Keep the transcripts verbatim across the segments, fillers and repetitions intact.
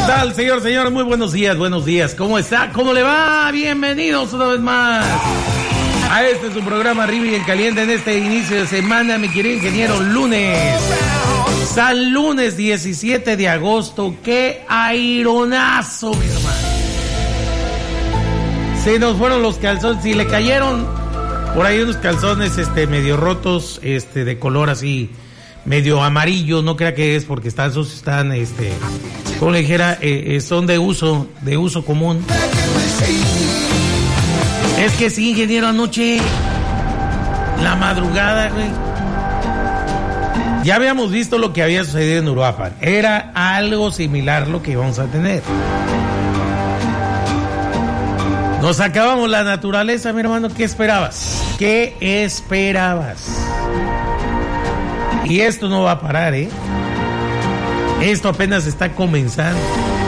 tal, señor, señor? Muy buenos días, buenos días. ¿Cómo está? ¿Cómo le va? Bienvenidos una vez más a este su programa Arriba y en Caliente en este inicio de semana, mi querido ingeniero. Lunes, San Lunes diecisiete de agosto. ¡Qué aironazo, mi hermano! Se nos fueron los calzones y le cayeron por ahí unos calzones este medio rotos, este de color así medio amarillo. No crea que es porque están sucios, están este como le dijera, eh, son de uso, de uso común. Es que sí, ingeniero, anoche, la madrugada, güey, ya habíamos visto lo que había sucedido en Uruapan. Era algo similar lo que íbamos a tener. Nos acabamos la naturaleza, mi hermano. ¿Qué esperabas? ¿Qué esperabas? Y esto no va a parar, ¿eh? Esto apenas está comenzando.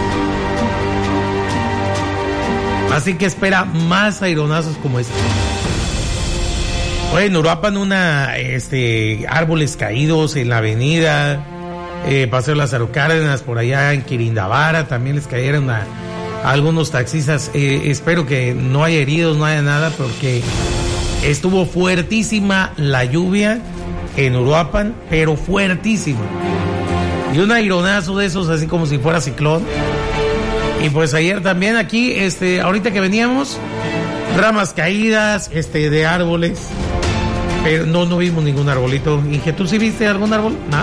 Así que espera más aironazos como este. Oye, en Uruapan una, este, árboles caídos en la avenida, eh, Paseo Lázaro Cárdenas, por allá en Quirindavara, también les cayeron a, a algunos taxistas. Eh, espero que no haya heridos, no haya nada, porque estuvo fuertísima la lluvia en Uruapan, pero fuertísima. Y un aironazo de esos, así como si fuera ciclón. Y pues ayer también aquí, este, ahorita que veníamos, ramas caídas, este, de árboles. Pero no, no vimos ningún arbolito. Inge, ¿tú sí viste algún árbol? ¿No?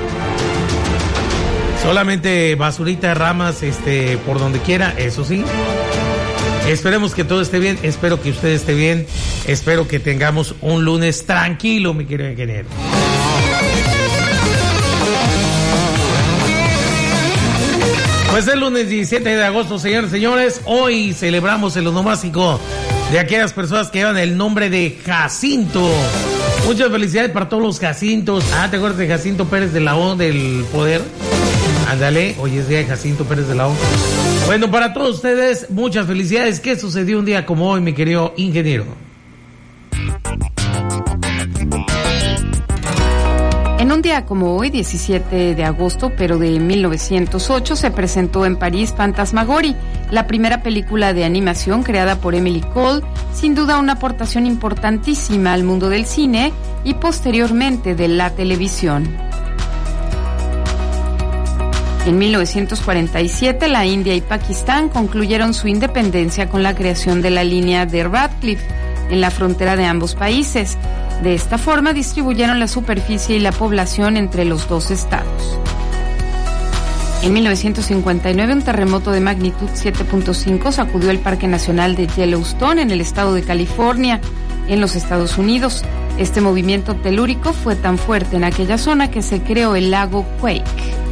Solamente basurita, ramas, este, por donde quiera, eso sí. Esperemos que todo esté bien, espero que usted esté bien, espero que tengamos un lunes tranquilo, mi querido ingeniero. Pues el lunes diecisiete de agosto, señores y señores, hoy celebramos el onomástico de aquellas personas que llevan el nombre de Jacinto. Muchas felicidades para todos los Jacintos. Ah, ¿te acuerdas de Jacinto Pérez de la O del Poder? Ándale, hoy es día de Jacinto Pérez de la O. Bueno, para todos ustedes, muchas felicidades. ¿Qué sucedió un día como hoy, mi querido ingeniero? En un día como hoy, diecisiete de agosto, pero de mil novecientos ocho, se presentó en París Phantasmagorie, la primera película de animación creada por Emily Cole, sin duda una aportación importantísima al mundo del cine y posteriormente de la televisión. En mil novecientos cuarenta y siete, la India y Pakistán concluyeron su independencia con la creación de la línea de Radcliffe en la frontera de ambos países. De esta forma distribuyeron la superficie y la población entre los dos estados. En mil novecientos cincuenta y nueve, un terremoto de magnitud siete punto cinco sacudió el Parque Nacional de Yellowstone en el estado de California, en los Estados Unidos. Este movimiento telúrico fue tan fuerte en aquella zona que se creó el lago Quake.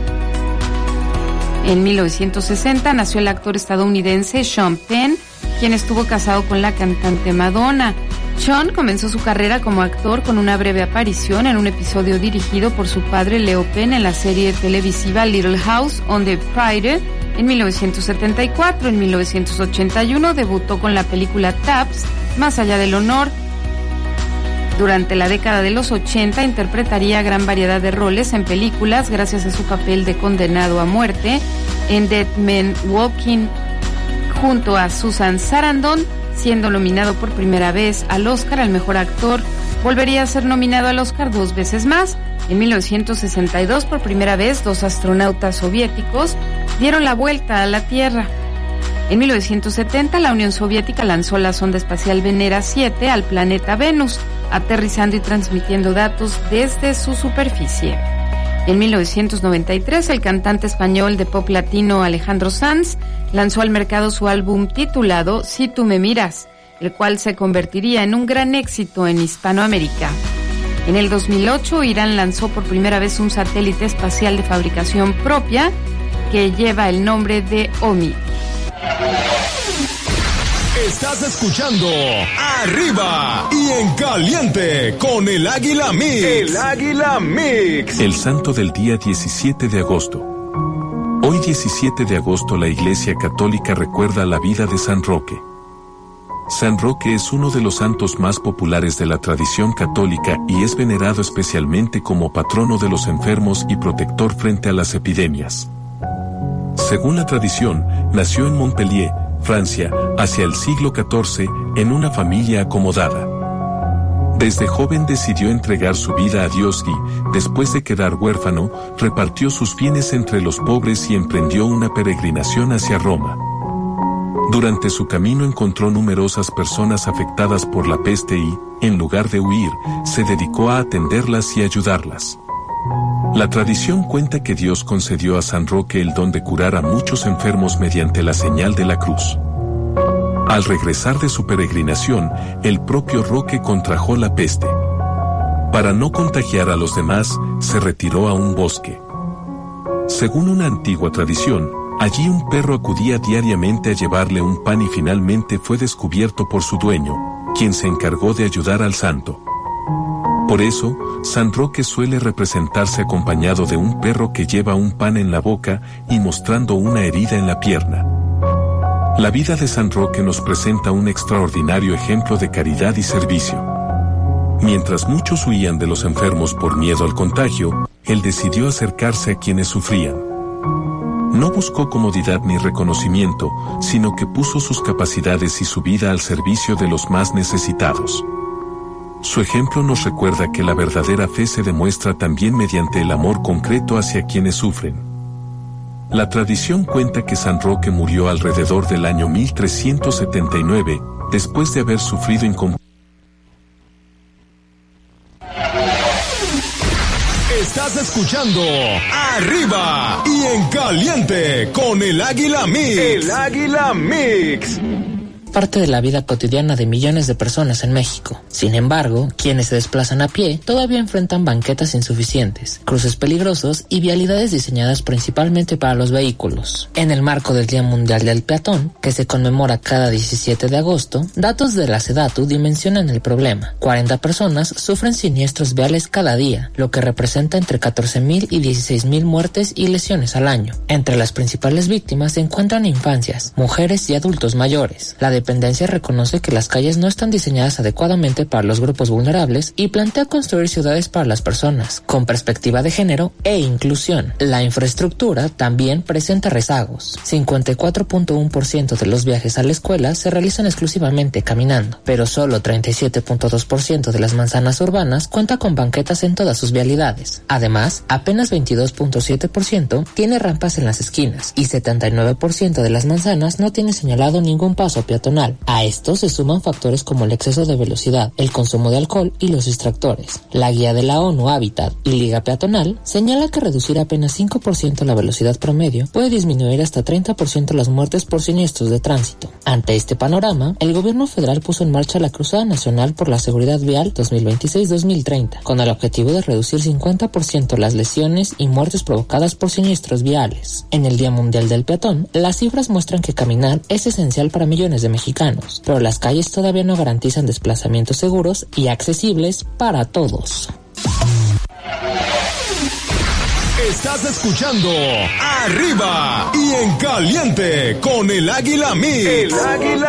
En mil novecientos sesenta nació el actor estadounidense Sean Penn, quien estuvo casado con la cantante Madonna. Sean comenzó su carrera como actor con una breve aparición en un episodio dirigido por su padre Leo Penn en la serie televisiva Little House on the Prairie en mil novecientos setenta y cuatro. En mil novecientos ochenta y uno debutó con la película Taps, Más allá del honor. Durante la década de los ochenta interpretaría gran variedad de roles en películas gracias a su papel de condenado a muerte en Dead Men Walking junto a Susan Sarandon, siendo nominado por primera vez al Oscar al mejor actor. Volvería a ser nominado al Oscar dos veces más. En mil novecientos sesenta y dos, por primera vez, dos astronautas soviéticos dieron la vuelta a la Tierra. En mil novecientos setenta, la Unión Soviética lanzó la sonda espacial Venera siete al planeta Venus, aterrizando y transmitiendo datos desde su superficie. En mil novecientos noventa y tres, el cantante español de pop latino Alejandro Sanz lanzó al mercado su álbum titulado Si tú me miras, el cual se convertiría en un gran éxito en Hispanoamérica. En el dos mil ocho, Irán lanzó por primera vez un satélite espacial de fabricación propia que lleva el nombre de Omi. Estás escuchando Arriba y en Caliente con el Águila Mix. El Águila Mix. El santo del día diecisiete de agosto. Hoy diecisiete de agosto la Iglesia Católica recuerda la vida de San Roque. San Roque es uno de los santos más populares de la tradición católica y es venerado especialmente como patrono de los enfermos y protector frente a las epidemias. Según la tradición, nació en Montpellier, Francia, hacia el siglo catorce, en una familia acomodada. Desde joven decidió entregar su vida a Dios y, después de quedar huérfano, repartió sus bienes entre los pobres y emprendió una peregrinación hacia Roma. Durante su camino encontró numerosas personas afectadas por la peste y, en lugar de huir, se dedicó a atenderlas y ayudarlas. La tradición cuenta que Dios concedió a San Roque el don de curar a muchos enfermos mediante la señal de la cruz. Al regresar de su peregrinación, el propio Roque contrajo la peste. Para no contagiar a los demás, se retiró a un bosque. Según una antigua tradición, allí un perro acudía diariamente a llevarle un pan y finalmente fue descubierto por su dueño, quien se encargó de ayudar al santo. Por eso, San Roque suele representarse acompañado de un perro que lleva un pan en la boca y mostrando una herida en la pierna. La vida de San Roque nos presenta un extraordinario ejemplo de caridad y servicio. Mientras muchos huían de los enfermos por miedo al contagio, él decidió acercarse a quienes sufrían. No buscó comodidad ni reconocimiento, sino que puso sus capacidades y su vida al servicio de los más necesitados. Su ejemplo nos recuerda que la verdadera fe se demuestra también mediante el amor concreto hacia quienes sufren. La tradición cuenta que San Roque murió alrededor del año mil trescientos setenta y nueve, después de haber sufrido incompleta. Estás escuchando Arriba y en Caliente con el Águila Mix. El Águila Mix. Parte de la vida cotidiana de millones de personas en México. Sin embargo, quienes se desplazan a pie todavía enfrentan banquetas insuficientes, cruces peligrosos y vialidades diseñadas principalmente para los vehículos. En el marco del Día Mundial del Peatón, que se conmemora cada diecisiete de agosto, datos de la SEDATU dimensionan el problema. cuarenta personas sufren siniestros viales cada día, lo que representa entre catorce mil y dieciséis mil muertes y lesiones al año. Entre las principales víctimas se encuentran infancias, mujeres y adultos mayores. La dependencia reconoce que las calles no están diseñadas adecuadamente para los grupos vulnerables y plantea construir ciudades para las personas, con perspectiva de género e inclusión. La infraestructura también presenta rezagos. cincuenta y cuatro punto uno por ciento de los viajes a la escuela se realizan exclusivamente caminando, pero solo treinta y siete punto dos por ciento de las manzanas urbanas cuenta con banquetas en todas sus vialidades. Además, apenas veintidós punto siete por ciento tiene rampas en las esquinas y setenta y nueve por ciento de las manzanas no tiene señalado ningún paso peatonal. A esto se suman factores como el exceso de velocidad, el consumo de alcohol y los distractores. La guía de la ONU Hábitat y Liga Peatonal señala que reducir apenas cinco por ciento la velocidad promedio puede disminuir hasta treinta por ciento las muertes por siniestros de tránsito. Ante este panorama, el gobierno federal puso en marcha la Cruzada Nacional por la Seguridad Vial dos mil veintiséis dos mil treinta, con el objetivo de reducir cincuenta por ciento las lesiones y muertes provocadas por siniestros viales. En el Día Mundial del Peatón, las cifras muestran que caminar es esencial para millones de mexicanos, pero las calles todavía no garantizan desplazamientos seguros y accesibles para todos. Estás escuchando Arriba y en Caliente con el Águila Mix. El Águila